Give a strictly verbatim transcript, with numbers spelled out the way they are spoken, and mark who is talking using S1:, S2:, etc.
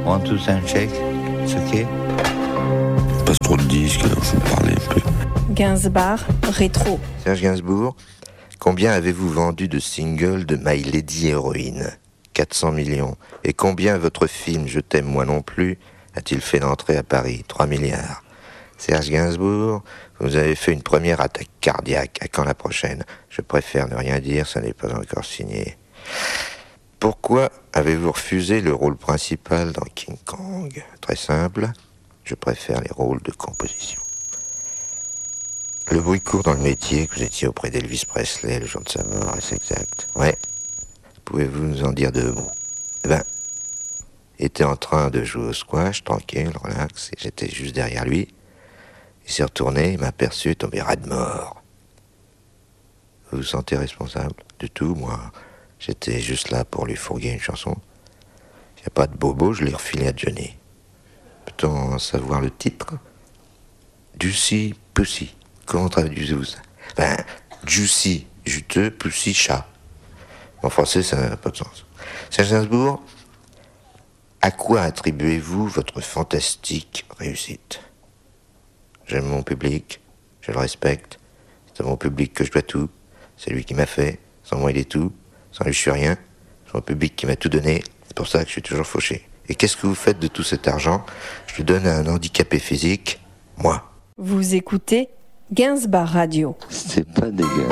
S1: Want to sound check? It's okay.
S2: Pas trop de disques, alors faut parler un peu.
S3: Gainsbourg, rétro.
S4: Serge Gainsbourg, combien avez-vous vendu de singles de My Lady Héroïne? quatre cents millions. Et combien votre film Je t'aime moi non plus a-t-il fait d'entrée à Paris? trois milliards. Serge Gainsbourg, vous avez fait une première attaque cardiaque. À quand la prochaine? Je préfère ne rien dire, ça n'est pas encore signé. Pourquoi avez-vous refusé le rôle principal dans King Kong? Très simple, je préfère les rôles de composition. Le bruit court dans le métier que vous étiez auprès d'Elvis Presley le jour de sa mort, est-ce exact? Ouais. Pouvez-vous nous en dire deux mots? Eh ben, il était en train de jouer au squash, tranquille, relax, et j'étais juste derrière lui. Il s'est retourné, il m'a aperçu, tombé ras de mort. Vous vous sentez responsable? Du tout, moi, j'étais juste là pour lui fourguer une chanson. Il n'y a pas de bobo, je l'ai refilé à Johnny. Peut-on savoir le titre? Juicy Pussy. Comment traduisez-vous ça? Ben, juicy, juteux, pussy, chat. En français, ça n'a pas de sens. Serge Gainsbourg, à quoi attribuez-vous votre fantastique réussite? J'aime mon public, je le respecte. C'est à mon public que je dois tout. C'est lui qui m'a fait. Sans moi, il est tout. Sans lui, je suis rien. C'est mon public qui m'a tout donné. C'est pour ça que je suis toujours fauché. Et qu'est-ce que vous faites de tout cet argent? Je le donne à un handicapé physique, moi.
S3: Vous écoutez Gainsbourg Radio.
S2: C'est pas dégueu.